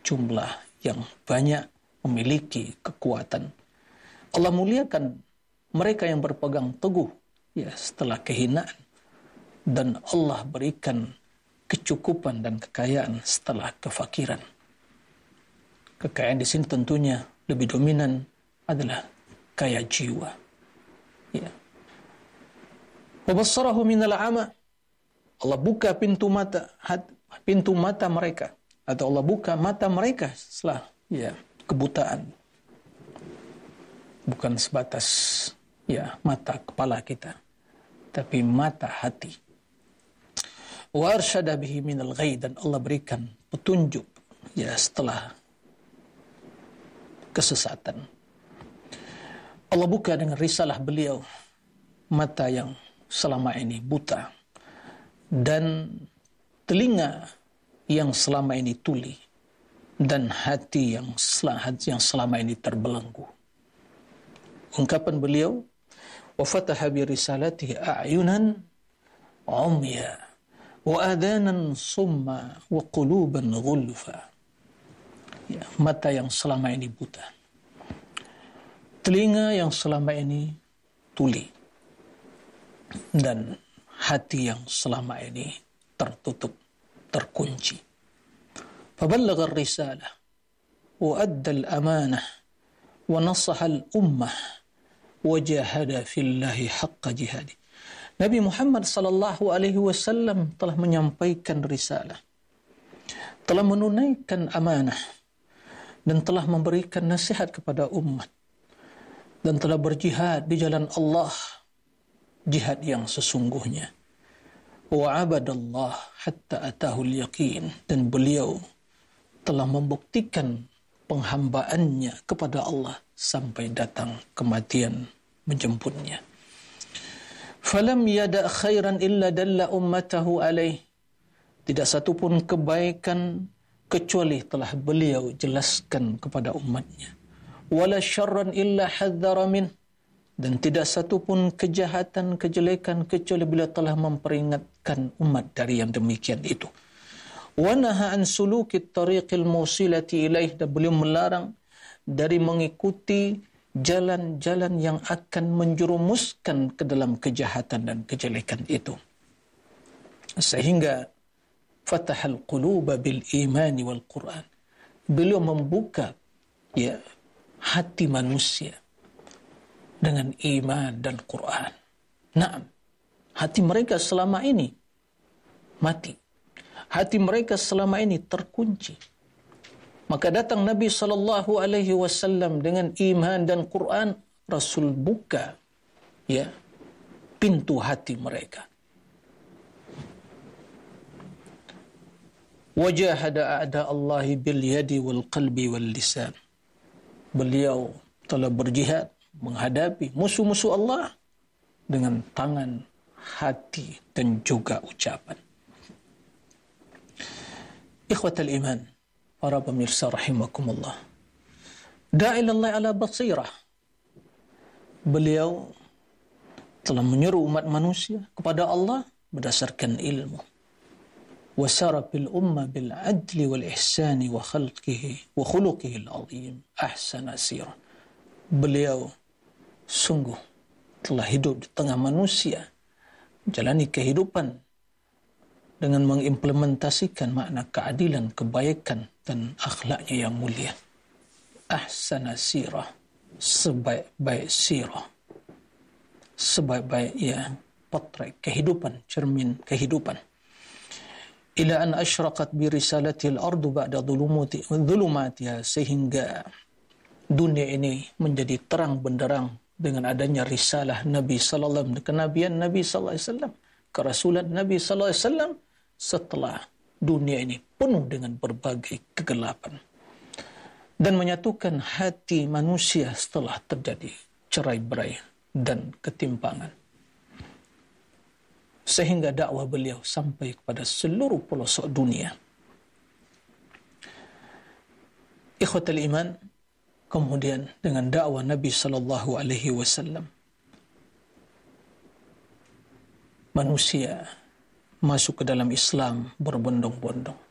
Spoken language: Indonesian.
jumlah yang banyak, memiliki kekuatan. Allah muliakan mereka yang berpegang teguh ya setelah kehinaan, dan Allah berikan kecukupan dan kekayaan setelah kefakiran. Kekayaan di sini tentunya lebih dominan adalah kaya jiwa. Ya. Wa bassarahu minal ama. Allah buka pintu mata mereka, atau Allah buka mata mereka setelah ya kebutaan. Bukan sebatas ya mata kepala kita, tapi mata hati. Wa arsyada bihi minal ghai, dan Allah berikan petunjuk ya setelah kesesatan. Allah buka dengan risalah beliau mata yang selama ini buta, dan telinga yang selama ini tuli, dan hati yang selama ini terbelenggu. Ungkapan beliau, wa fataha bi risalatihi a'yunan umya wa adanan summa wa quluban ghulfa. Ya, mata yang selama ini buta, telinga yang selama ini tuli, dan hati yang selama ini tertutup, terkunci. Faballagha ar-risalah wa adda al-amanah wa nasaha al-ummah wa jahada fillahi haqqa jihadi. Nabi Muhammad sallallahu alaihi wasallam telah menyampaikan risalah, telah menunaikan amanah, dan telah memberikan nasihat kepada umat, dan telah berjihad di jalan Allah, jihad yang sesungguhnya. Wa abadallah hatta atahul yaqin, dan beliau telah membuktikan penghambaannya kepada Allah sampai datang kematian menjemputnya. Falam yada khairan illa dalla ummatahu alaih. Tidak satupun kebaikan kecuali telah beliau jelaskan kepada umatnya. Wala syarran illa hadzara min, dan tidak satupun kejahatan, kejelekan kecuali beliau telah memperingatkan umat dari yang demikian itu. Wa naha an sulukit tariqil musilati ilaih, dan beliau melarang dari mengikuti jalan-jalan yang akan menjerumuskan ke dalam kejahatan dan kejelekan itu. Sehingga fatahal quluba bil imani wal Qur'an. Beliau membuka ya hati manusia dengan iman dan Quran. Naam, hati mereka selama ini mati. Hati mereka selama ini terkunci. Maka datang Nabi sallallahu alaihi wasallam dengan iman dan Quran, Rasul buka ya pintu hati mereka. Wajahada a'da Allahi bil yadi wal qalbi wal lisan. Beliau telah berjihad menghadapi musuh-musuh Allah dengan tangan, hati, dan juga ucapan. Ikhwatal iman, para pemirsa rahimakumullah. Da'ilallah ala basirah. Beliau telah menyeru umat manusia kepada Allah berdasarkan ilmu. Wasara bil umma bil adli wal ihsani wa khuluqihi al-azim ahsana sirah. Beliau sungguh telah hidup di tengah manusia, menjalani kehidupan dengan mengimplementasikan makna keadilan, kebaikan, dan akhlaknya yang mulia. Ahsana sirah, sebaik-baik sirah, sebaik-baik ya potret kehidupan, cermin kehidupan. Ila an asyraqat bi risalatil ardu ba'da dhulumatiha, sehingga dunia ini menjadi terang benderang dengan adanya risalah Nabi sallallahu alaihi wasallam, kenabian Nabi sallallahu alaihi wasallam, kerasulan Nabi sallallahu alaihi wasallam, setelah dunia ini penuh dengan berbagai kegelapan, dan menyatukan hati manusia setelah terjadi cerai-berai dan ketimpangan, sehingga dakwah beliau sampai kepada seluruh pelosok dunia. Ikhwatal iman, kemudian dengan dakwah Nabi sallallahu alaihi wasallam, manusia masuk ke dalam Islam berbondong-bondong.